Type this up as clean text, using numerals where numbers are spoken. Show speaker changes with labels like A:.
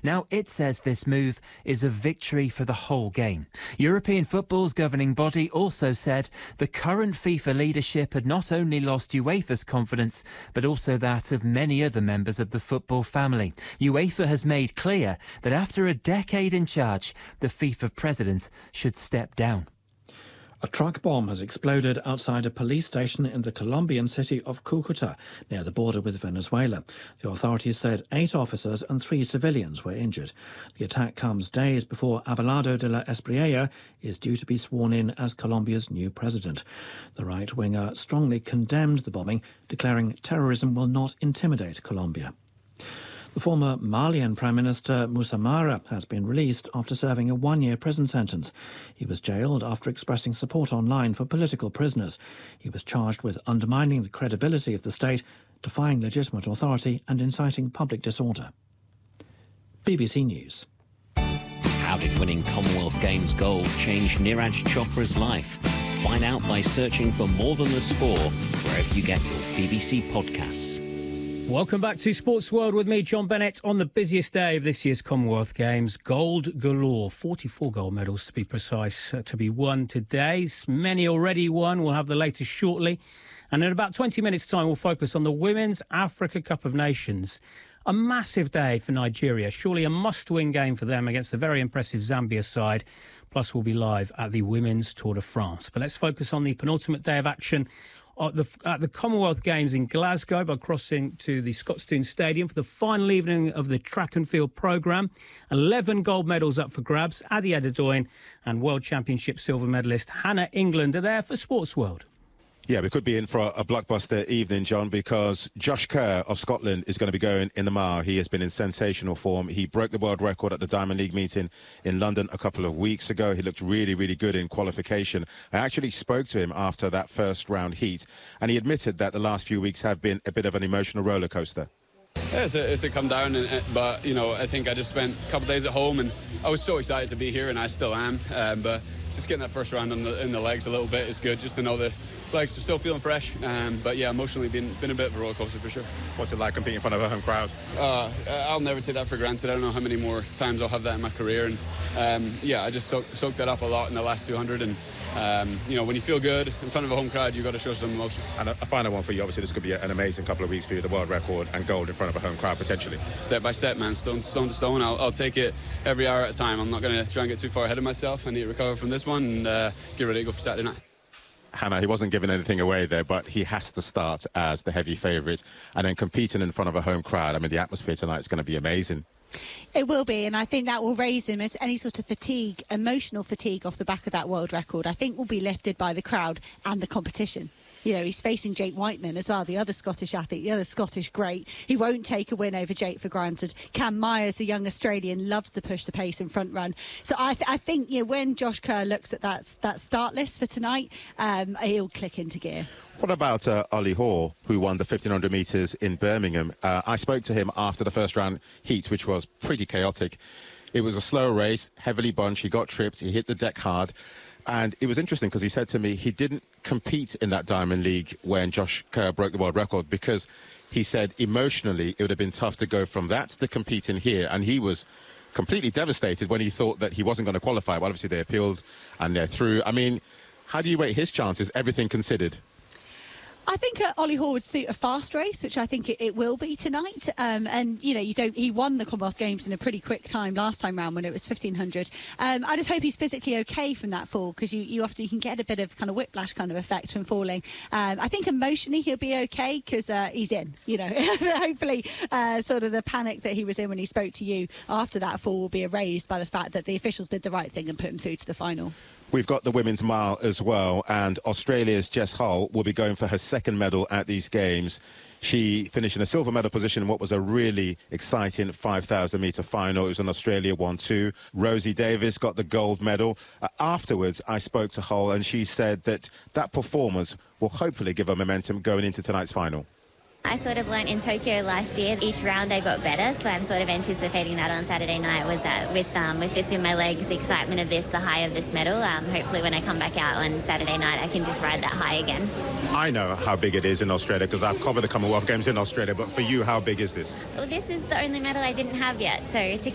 A: Now it says this move is a victory for the whole game. European football's governing body also said the current FIFA leadership had not only lost UEFA's confidence, but also that of many other members of the football family. UEFA has made clear that after a decade in charge, the FIFA president should step down.
B: A truck bomb has exploded outside a police station in the Colombian city of Cúcuta, near the border with Venezuela. The authorities said 8 officers and 3 civilians were injured. The attack comes days before Abelardo de la Espriella is due to be sworn in as Colombia's new president. The right-winger strongly condemned the bombing, declaring terrorism will not intimidate Colombia. The former Malian Prime Minister Moussa Mara has been released after serving a 1-year prison sentence. He was jailed after expressing support online for political prisoners. He was charged with undermining the credibility of the state, defying legitimate authority and inciting public disorder. BBC News.
C: How did winning Commonwealth Games gold change Neeraj Chopra's life? Find out by searching for More Than the Score wherever you get your BBC podcasts.
D: Welcome back to Sports World with me, John Bennett, on the busiest day of this year's Commonwealth Games. Gold galore, 44 gold medals to be precise, to be won today. Many already won. We'll have the latest shortly. And in about 20 minutes' time, we'll focus on the Women's Africa Cup of Nations. A massive day for Nigeria, surely a must-win game for them against the very impressive Zambia side. Plus, we'll be live at the Women's Tour de France. But let's focus on the penultimate day of action at the Commonwealth Games in Glasgow by crossing to the Scotstoun Stadium for the final evening of the track and field programme. 11 gold medals up for grabs. Adi Adedoyin and World Championship silver medalist Hannah England are there for Sports World.
E: Yeah, we could be in for a blockbuster evening, John, because Josh Kerr of Scotland is going to be going in the mile. He has been in sensational form. He broke the world record at the Diamond League meeting in London a couple of weeks ago. He looked really, really good in qualification. I actually spoke to him after that first round heat, and he admitted that the last few weeks have been a bit of an emotional roller coaster.
F: Yeah, it's a come down, but, you know, I think I just spent a couple of days at home, and I was so excited to be here, and I still am. But just getting that first round in the legs a little bit is good, just to know the legs are still feeling fresh. But yeah, emotionally been a bit of a roller coaster for sure.
E: What's it like competing in front of a home crowd?
F: I'll never take that for granted. I don't know how many more times I'll have that in my career, and yeah, I just soaked that up a lot in the last 200, and you know, when you feel good in front of a home crowd, you've got to show some emotion.
E: And a final one for you, obviously this could be an amazing couple of weeks for you, the world record and gold in front of a home crowd potentially.
F: Step by step, man, stone to stone. I'll take it every hour at a time. I'm not going to try and get too far ahead of myself. I need to recover from this one and get ready to go for Saturday night.
E: Hannah, he wasn't giving anything away there, but he has to start as the heavy favourite and then competing in front of a home crowd. I mean, the atmosphere tonight is going to be amazing.
G: It will be, and I think that will raise him as any sort of fatigue, emotional fatigue off the back of that world record, I think will be lifted by the crowd and the competition. You know, he's facing Jake Whiteman as well, the other Scottish athlete, the other Scottish great. He won't take a win over Jake for granted. Cam Myers, the young Australian, loves to push the pace and front run. So I think, you know, when Josh Kerr looks at that start list for tonight, he'll click into gear.
E: What about Ollie Hoare, who won the 1,500 metres in Birmingham? I spoke to him after the first round heat, which was pretty chaotic. It was a slow race, heavily bunched. He got tripped. He hit the deck hard. And it was interesting because he said to me he didn't compete in that Diamond League when Josh Kerr broke the world record because he said emotionally it would have been tough to go from that to competing here. And he was completely devastated when he thought that he wasn't going to qualify. Well, obviously they appealed and they're through. I mean, how do you rate his chances, everything considered?
G: I think Ollie Hoare would suit a fast race, which I think it will be tonight. And, you know, he won the Commonwealth Games in a pretty quick time last time round when it was 1,500. I just hope he's physically okay from that fall, because you often can get a bit of kind of whiplash kind of effect from falling. I think emotionally he'll be okay because he's in, you know. Hopefully sort of the panic that he was in when he spoke to you after that fall will be erased by the fact that the officials did the right thing and put him through to the final.
E: We've got the women's mile as well, and Australia's Jess Hull will be going for her second medal at these games. She finished in a silver medal position in what was a really exciting 5,000 metre final. It was an Australia 1-2. Rosie Davis got the gold medal. Afterwards, I spoke to Hull, and she said that performance will hopefully give her momentum going into tonight's final.
H: I sort of learnt in Tokyo last year, each round I got better, so I'm sort of anticipating that on Saturday night. Was that with this in my legs, the excitement of this, the high of this medal. Hopefully when I come back out on Saturday night, I can just ride that high again.
E: I know how big it is in Australia because I've covered the Commonwealth Games in Australia, but for you, how big is this?
H: Well, this is the only medal I didn't have yet, so to